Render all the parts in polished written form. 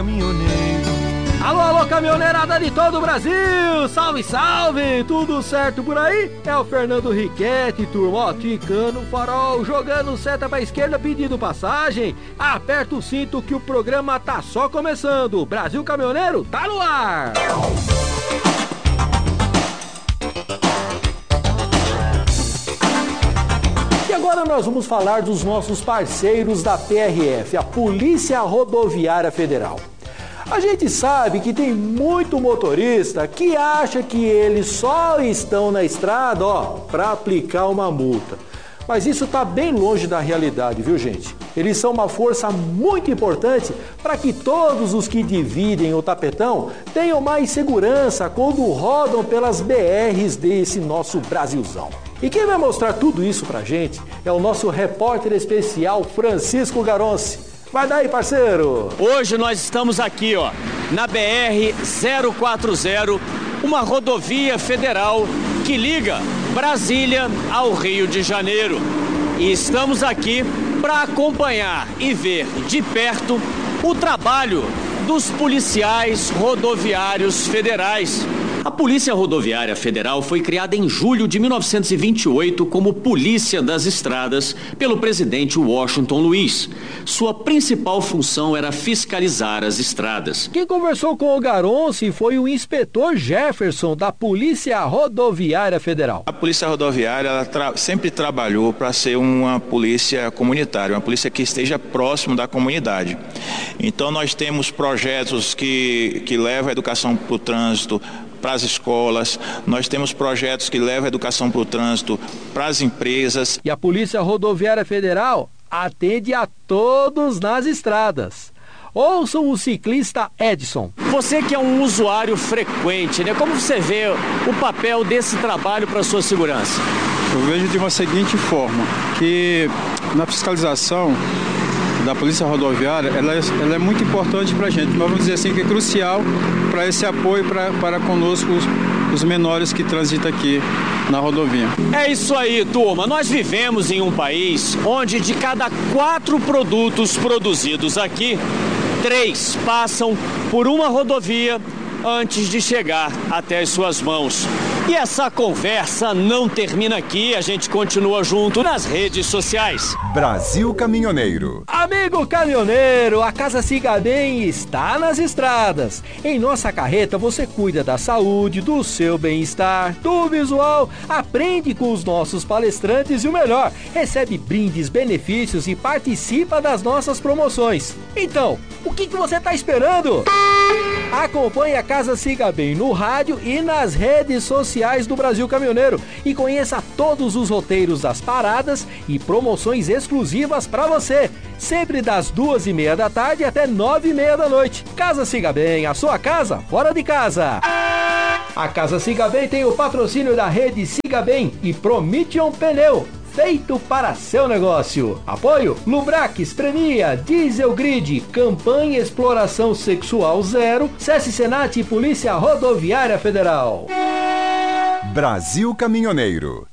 Alô, alô, caminhoneirada de todo o Brasil! Salve, salve! Tudo certo por aí? É o Fernando Riquetti, turma, ó, ticando o farol, jogando seta pra esquerda, pedindo passagem. Aperta o cinto que o programa tá só começando. Brasil Caminhoneiro tá no ar! E agora nós vamos falar dos nossos parceiros da PRF, a Polícia Rodoviária Federal. A gente sabe que tem muito motorista que acha que eles só estão na estrada, para aplicar uma multa. Mas isso está bem longe da realidade, viu, gente? Eles são uma força muito importante para que todos os que dividem o tapetão tenham mais segurança quando rodam pelas BRs desse nosso Brasilzão. E quem vai mostrar tudo isso pra gente é o nosso repórter especial Francisco Garonci. Vai daí, parceiro! Hoje nós estamos aqui, na BR-040, uma rodovia federal que liga Brasília ao Rio de Janeiro. E estamos aqui para acompanhar e ver de perto o trabalho dos policiais rodoviários federais. A Polícia Rodoviária Federal foi criada em julho de 1928 como Polícia das Estradas pelo presidente Washington Luiz. Sua principal função era fiscalizar as estradas. Quem conversou com o Garonci foi o inspetor Jefferson da Polícia Rodoviária Federal. A Polícia Rodoviária sempre trabalhou para ser uma polícia comunitária, uma polícia que esteja próximo da comunidade. Então nós temos projetos que levam a educação para o trânsito, para as escolas, nós temos projetos que levam a educação para o trânsito, para as empresas. E a Polícia Rodoviária Federal atende a todos nas estradas. Ouçam o ciclista Edson. Você que é um usuário frequente, como você vê o papel desse trabalho para a sua segurança? Eu vejo de uma seguinte forma, que na fiscalização da Polícia Rodoviária, ela é muito importante para a gente, mas vamos dizer assim que é crucial para esse apoio para conosco os menores que transitam aqui na rodovia. É isso aí, turma. Nós vivemos em um país onde de cada 4 produtos produzidos aqui, 3 passam por uma rodovia antes de chegar até as suas mãos. E essa conversa não termina aqui, a gente continua junto nas redes sociais. Brasil Caminhoneiro. Amigo caminhoneiro, a Casa Siga Bem está nas estradas. Em nossa carreta você cuida da saúde, do seu bem-estar, do visual, aprende com os nossos palestrantes e o melhor, recebe brindes, benefícios e participa das nossas promoções. Então, o que você está esperando? Acompanhe a Casa Siga Bem no rádio e nas redes sociais do Brasil Caminhoneiro e conheça todos os roteiros das paradas e promoções exclusivas para você, sempre das 2:30 da tarde até 9:30 da noite. Casa Siga Bem, a sua casa fora de casa. A Casa Siga Bem tem o patrocínio da rede Siga Bem e Promission Pneu, feito para seu negócio. Apoio Lubrax, Premia, Diesel Grid, Campanha Exploração Sexual Zero, SESC Senat e Polícia Rodoviária Federal. Brasil Caminhoneiro.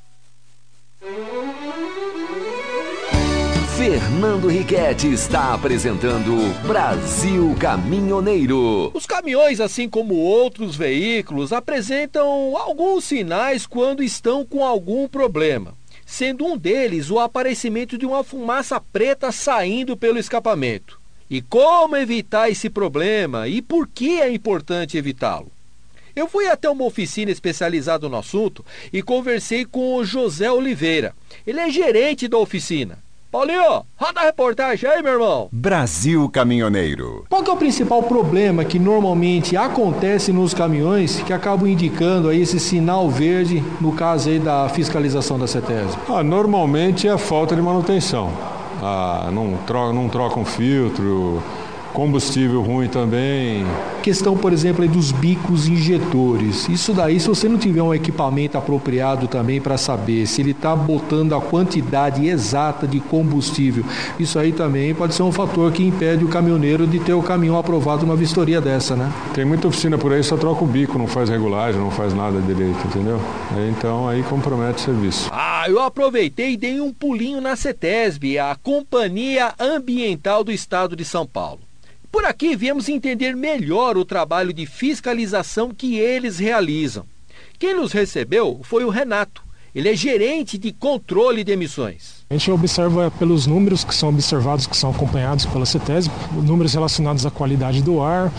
Fernando Riquetti está apresentando Brasil Caminhoneiro. Os caminhões, assim como outros veículos, apresentam alguns sinais quando estão com algum problema, sendo um deles o aparecimento de uma fumaça preta saindo pelo escapamento. E como evitar esse problema e por que é importante evitá-lo? Eu fui até uma oficina especializada no assunto e conversei com o José Oliveira. Ele é gerente da oficina. Paulinho, roda a reportagem aí, meu irmão. Brasil Caminhoneiro. Qual que é o principal problema que normalmente acontece nos caminhões que acabam indicando aí esse sinal verde, no caso aí da fiscalização da CETESB? Normalmente é a falta de manutenção. Não trocam filtro, combustível ruim também. Questão, por exemplo, aí dos bicos injetores. Isso daí, se você não tiver um equipamento apropriado também para saber se ele está botando a quantidade exata de combustível, isso aí também pode ser um fator que impede o caminhoneiro de ter o caminhão aprovado numa vistoria dessa, né? Tem muita oficina por aí, só troca o bico, não faz regulagem, não faz nada direito, entendeu? Então aí compromete o serviço. Eu aproveitei e dei um pulinho na CETESB, a Companhia Ambiental do Estado de São Paulo. por aqui viemos entender melhor o trabalho de fiscalização que eles realizam. Quem nos recebeu foi o Renato. Ele é gerente de controle de emissões. A gente observa pelos números que são observados, que são acompanhados pela CETESB, números relacionados à qualidade do ar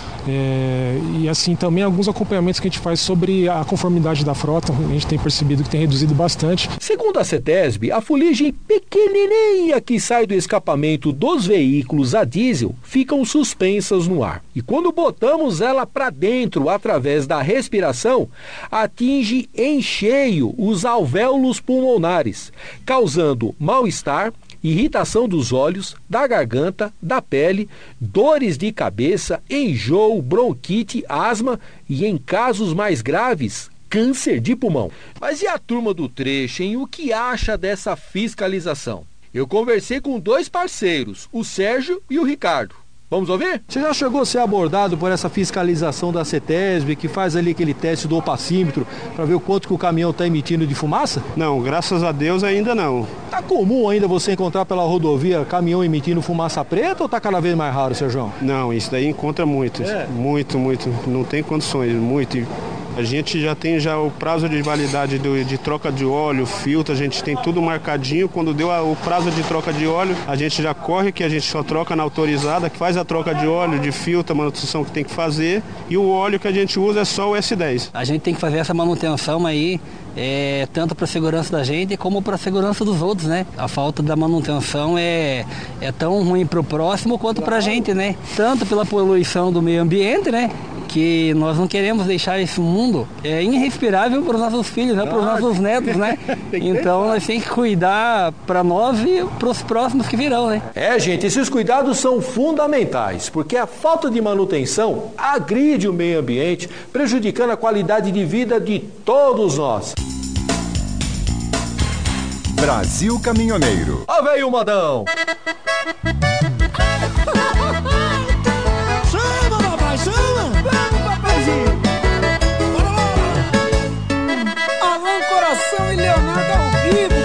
e assim também alguns acompanhamentos que a gente faz sobre a conformidade da frota. A gente tem percebido que tem reduzido bastante. Segundo a CETESB, a fuligem pequenininha que sai do escapamento dos veículos a diesel ficam suspensas no ar. E quando botamos ela para dentro através da respiração, atinge em cheio os alvéolos pulmonares, causando mal-estar, irritação dos olhos, da garganta, da pele, dores de cabeça, enjoo, bronquite, asma e, em casos mais graves, câncer de pulmão. Mas e a turma do trecho, hein? O que acha dessa fiscalização? Eu conversei com 2 parceiros, o Sérgio e o Ricardo. Vamos ouvir? Você já chegou a ser abordado por essa fiscalização da CETESB, que faz ali aquele teste do opacímetro para ver o quanto que o caminhão está emitindo de fumaça? Não, graças a Deus ainda não. Tá comum ainda você encontrar pela rodovia caminhão emitindo fumaça preta ou tá cada vez mais raro, Sérgio? Não, isso daí encontra muito. Muito. Não tem condições, muito. A gente já tem o prazo de validade de troca de óleo, filtro, a gente tem tudo marcadinho. Quando deu o prazo de troca de óleo, a gente já corre, que a gente só troca na autorizada, que faz a troca de óleo, de filtro, a manutenção que tem que fazer. E o óleo que a gente usa é só o S10. A gente tem que fazer essa manutenção aí, tanto para a segurança da gente como para a segurança dos outros, né? A falta da manutenção é tão ruim para o próximo quanto para a gente, né? Tanto pela poluição do meio ambiente, né? Que nós não queremos deixar esse mundo irrespirável para os nossos filhos, né? Para os nossos netos, né? Então nós temos que cuidar para nós e para os próximos que virão, né? Gente, esses cuidados são fundamentais, porque a falta de manutenção agride o meio ambiente, prejudicando a qualidade de vida de todos nós. Brasil Caminhoneiro. Ó, veio o modão! Chama, papai, chama! Vamos, papaizinho! Bora lá! Alan Coração e Leonardo ao vivo!